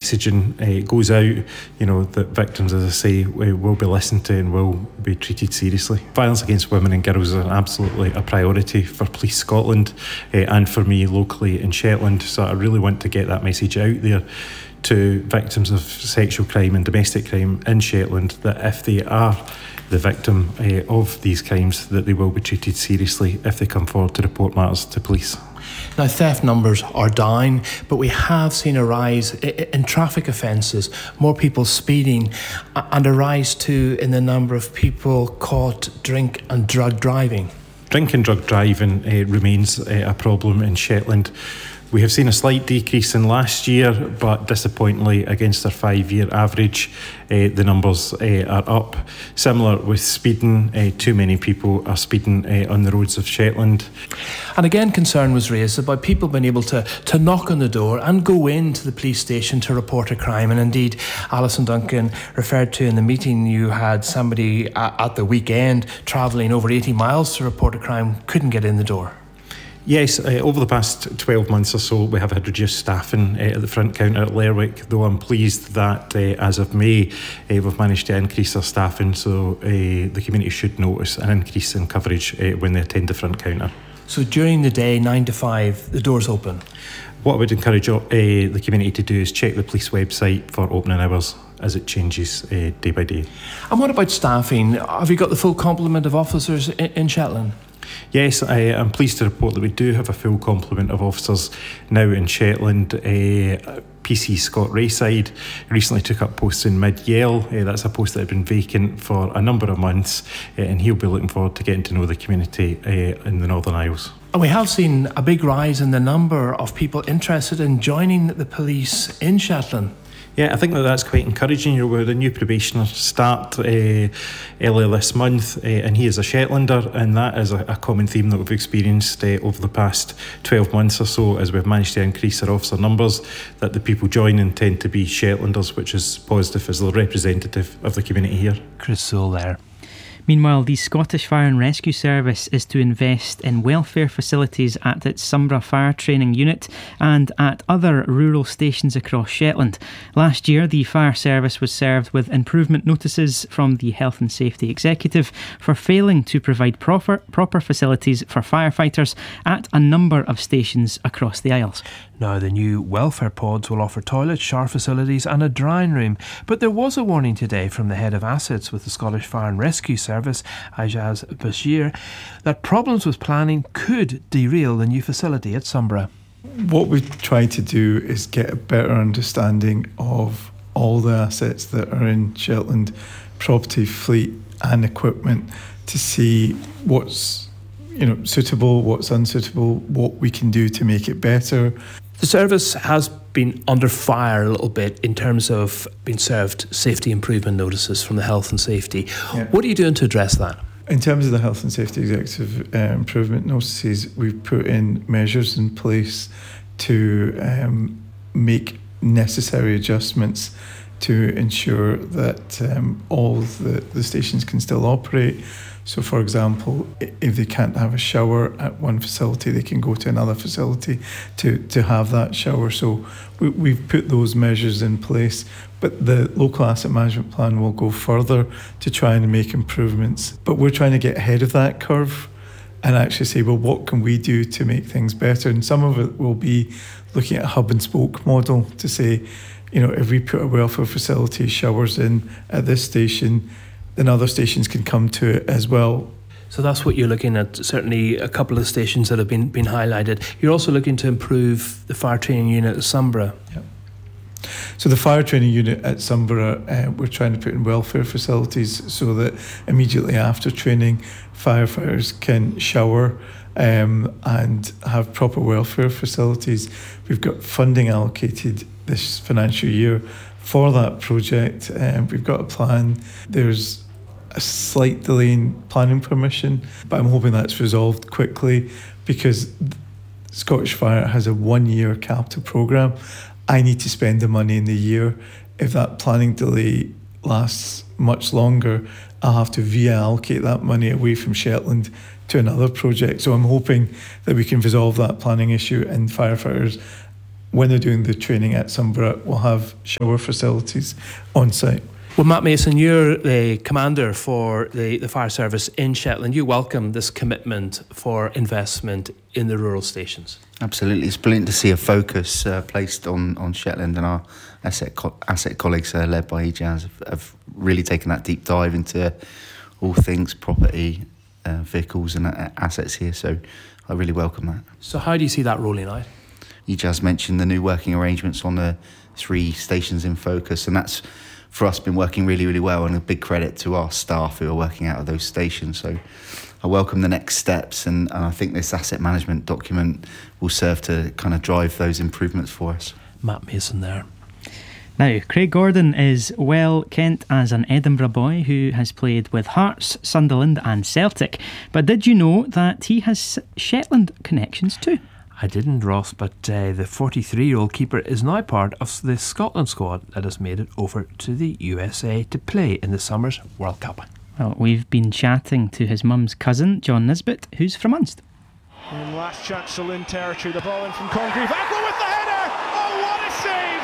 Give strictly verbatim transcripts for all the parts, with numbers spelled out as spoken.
messaging uh, goes out, you know, that victims, as I say, will be listened to and will be treated seriously. Violence against women and girls is absolutely a priority for Police Scotland uh, and for me locally in Shetland. So I really want to get that message out there to victims of sexual crime and domestic crime in Shetland, that if they are the victim uh, of these crimes, that they will be treated seriously if they come forward to report matters to police. Now, theft numbers are down, but we have seen a rise in traffic offences, more people speeding, and a rise too in the number of people caught drink and drug driving. Drink and drug driving uh, remains uh, a problem in Shetland. We have seen a slight decrease in last year, but disappointingly, against our five-year average, uh, the numbers uh, are up. Similar with speeding, uh, too many people are speeding uh, on the roads of Shetland. And again, concern was raised about people being able to, to knock on the door and go into the police station to report a crime. And indeed, Alison Duncan referred to in the meeting, you had somebody at, at the weekend travelling over eighty miles to report a crime, couldn't get in the door. Yes, uh, over the past twelve months or so, we have had reduced staffing uh, at the front counter at Lerwick, though I'm pleased that uh, as of May, uh, we've managed to increase our staffing, so uh, the community should notice an increase in coverage uh, when they attend the front counter. So during the day, nine to five, the door's open? What I would encourage uh, the community to do is check the police website for opening hours as it changes uh, day by day. And what about staffing? Have you got the full complement of officers in, in Shetland? Yes, I am pleased to report that we do have a full complement of officers now in Shetland. Uh, P C Scott Rayside recently took up posts in Mid-Yell. Uh, that's a post that had been vacant for a number of months, uh, and he'll be looking forward to getting to know the community uh, in the Northern Isles. And we have seen a big rise in the number of people interested in joining the police in Shetland. Yeah, I think that that's quite encouraging. You know, we had a new probationer start uh, earlier this month, uh, and he is a Shetlander, and that is a, a common theme that we've experienced uh, over the past twelve months or so, as we've managed to increase our officer numbers, that the people joining tend to be Shetlanders, which is positive as the representative of the community here. Chris Sewell there. Meanwhile, the Scottish Fire and Rescue Service is to invest in welfare facilities at its Sombra Fire Training Unit and at other rural stations across Shetland. Last year, the fire service was served with improvement notices from the Health and Safety Executive for failing to provide proper, proper facilities for firefighters at a number of stations across the Isles. Now, the new welfare pods will offer toilets, shower facilities and a drying room. But there was a warning today from the head of assets with the Scottish Fire and Rescue Service, Ijaz Bashir, that problems with planning could derail the new facility at Sombra. What we've tried to do is get a better understanding of all the assets that are in Shetland, property, fleet and equipment, to see what's you know suitable, what's unsuitable, what we can do to make it better. The service has been under fire a little bit in terms of being served safety improvement notices from the Health and Safety. Yeah. What are you doing to address that? In terms of the Health and Safety Executive uh, improvement notices, we've put in measures in place to um, make necessary adjustments to ensure that um, all the, the stations can still operate. So, for example, if they can't have a shower at one facility, they can go to another facility to, to have that shower. So we, we've put those measures in place, but the local asset management plan will go further to try and make improvements. But we're trying to get ahead of that curve and actually say, well, what can we do to make things better? And some of it will be looking at a hub and spoke model to say, you know, if we put a welfare facility showers in at this station, then other stations can come to it as well. So that's what you're looking at, certainly a couple of stations that have been, been highlighted. You're also looking to improve the fire training unit at Sombra. Yeah. So the fire training unit at Sombra, uh, we're trying to put in welfare facilities so that immediately after training, firefighters can shower um, and have proper welfare facilities. We've got funding allocated this financial year for that project. Um, we've got a plan. There's a slight delay in planning permission, but I'm hoping that's resolved quickly because Scottish Fire has a one-year capital programme. I need to spend the money in the year. If that planning delay lasts much longer, I'll have to reallocate that money away from Shetland to another project. So I'm hoping that we can resolve that planning issue and firefighters when they're doing the training at Sunborough, we'll have shower facilities on site. Well, Matt Mason, you're the commander for the, the fire service in Shetland. You welcome this commitment for investment in the rural stations. Absolutely. It's brilliant to see a focus uh, placed on, on Shetland, and our asset co- asset colleagues uh, led by E J A S have, have really taken that deep dive into all things property, uh, vehicles and uh, assets here. So I really welcome that. So how do you see that rolling out? E J A S mentioned the new working arrangements on the three stations in focus, and that's for us been working really, really well, and a big credit to our staff who are working out of those stations. So I welcome the next steps, and, and I think this asset management document will serve to kind of drive those improvements for us. Matt Mason there. Now, Craig Gordon is well kent as an Edinburgh boy who has played with Hearts, Sunderland and Celtic. But did you know that he has Shetland connections too? I didn't, Ross, but uh, the forty-three-year-old keeper is now part of the Scotland squad that has made it over to the U S A to play in the summer's World Cup. Well, we've been chatting to his mum's cousin, John Nisbet, who's from Unst. In last chance Lynn territory, the ball in from Congreve. Aqua with the header! Oh, what a save!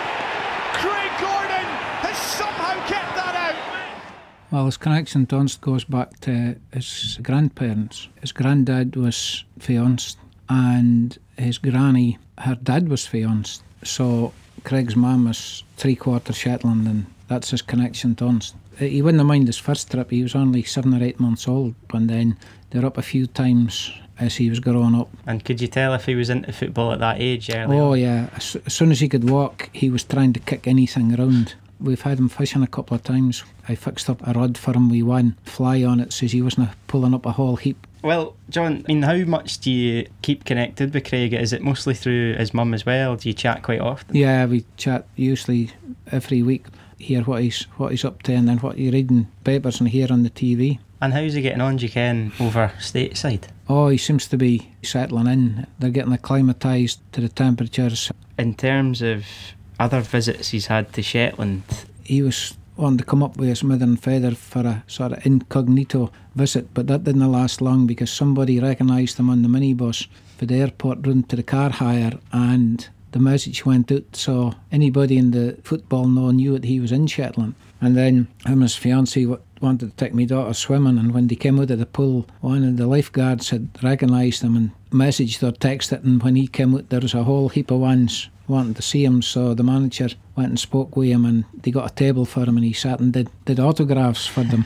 Craig Gordon has somehow kept that out. Well, his connection to Unst goes back to his grandparents. His granddad was fianced, and his granny, her dad was fianced. So Craig's mum was three-quarter Shetland, and that's his connection to Unst. He wouldn't mind his first trip. He was only seven or eight months old, and then they were up a few times as he was growing up. And could you tell if he was into football at that age early Oh on? yeah, as, as soon as he could walk, he was trying to kick anything around. We've had him fishing a couple of times. I fixed up a rod for him with one fly on it, so he wasn't pulling up a whole heap. Well, John, I mean, how much do you keep connected with Craig? Is it mostly through his mum as well? Do you chat quite often? Yeah, we chat usually every week, hear what he's what he's up to, and then what he's reading papers and hear on the T V. And how's he getting on, do you ken, over stateside? Oh, he seems to be settling in. They're getting acclimatised to the temperatures. In terms of other visits he's had to Shetland, he was wanting to come up with his mother and father for a sort of incognito visit, but that didn't last long because somebody recognised him on the minibus for the airport run to the car hire, and the message went out, so anybody in the football know knew that he was in Shetland. And then him and his fiancée w- wanted to take my daughter swimming, and when they came out of the pool, one of the lifeguards had recognised him and messaged or texted, and when he came out there was a whole heap of ones wanting to see him, so the manager went and spoke with him, and they got a table for him, and he sat and did, did autographs for them.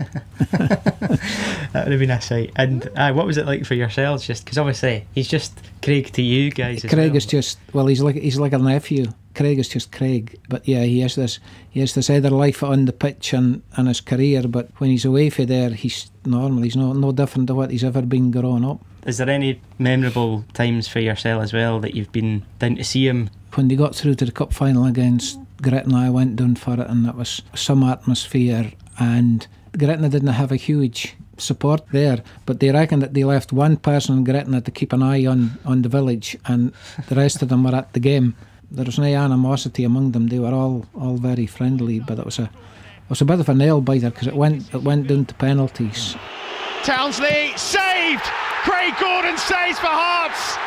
that would have been a sight. And uh, what was it like for yourselves? Just because obviously he's just Craig to you guys as Craig well. is just, well, he's like he's like a nephew. Craig is just Craig, but yeah, he has this he has this other life on the pitch and, and his career, but when he's away from there, he's normal. He's no no different to what he's ever been growing up. Is there any memorable times for yourself as well that you've been down to see him? When they got through to the cup final against Gretna, I went down for it, and it was some atmosphere, and Gretna didn't have a huge support there, but they reckon that they left one person in Gretna to keep an eye on, on the village, and the rest of them were at the game. There was no animosity among them. They were all, all very friendly, but it was a it was a bit of a nail biter because it went it went down to penalties. Townsley saved. Craig Gordon saves for Hearts.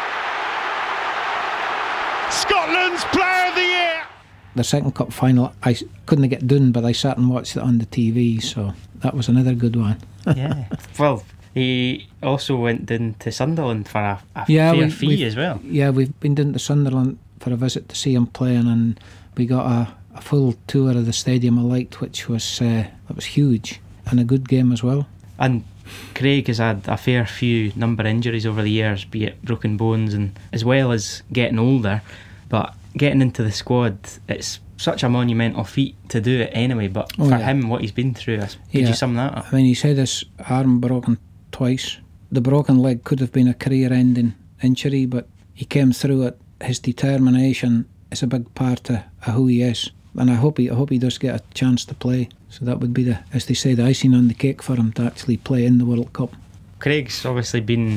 Scotland's Player of the Year. The second cup final, I couldn't get done, but I sat and watched it on the T V, so that was another good one. Yeah. Well, he also went down to Sunderland for a, a yeah, fair we, fee as well. Yeah, we've been down to Sunderland for a visit to see him playing, and we got a, a full tour of the Stadium of Light, which was uh, that was huge, and a good game as well. And Craig has had a fair few number of injuries over the years, be it broken bones and as well as getting older, but getting into the squad, it's such a monumental feat to do it anyway, but oh, for yeah. him, what he's been through, could yeah. you sum that up? I mean, he's had his arm broken twice. The broken leg could have been a career-ending injury, but he came through it. His determination is a big part of, of who he is, and I hope he I hope he does get a chance to play. So that would be the, as they say, the icing on the cake for him to actually play in the World Cup. Craig's obviously been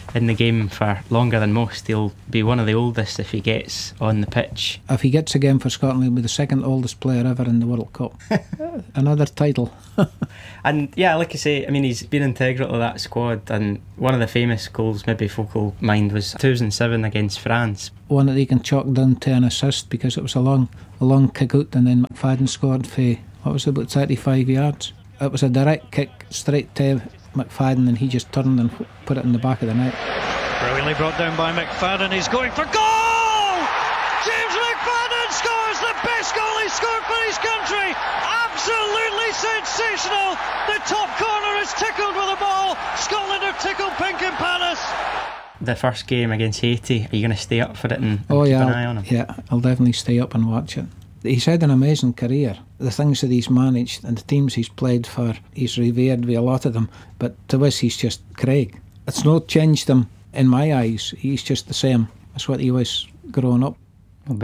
in the game for longer than most. He'll be one of the oldest if he gets on the pitch. If he gets a game for Scotland, he'll be the second oldest player ever in the World Cup. Another title. And yeah, like I say, I mean, he's been integral to that squad, and one of the famous goals maybe folk will mind was two thousand seven against France. One that he can chalk down to an assist because it was a long a long kick out, and then McFadden scored for, what was it, about thirty-five yards. It was a direct kick straight to McFadden, and he just turned and put it in the back of the net. Brilliantly brought down by McFadden. He's going for goal! James McFadden scores the best goal he's scored for his country. Absolutely sensational. The top corner is tickled with the ball. Scotland are tickled pink in Paris. The first game against Haiti, are you going to stay up for it and, and oh, keep yeah, an eye on him? Yeah, I'll definitely stay up and watch it. He's had an amazing career. The things that he's managed and the teams he's played for, he's revered with a lot of them. But to us, he's just Craig. It's not changed him in my eyes. He's just the same as what he was growing up.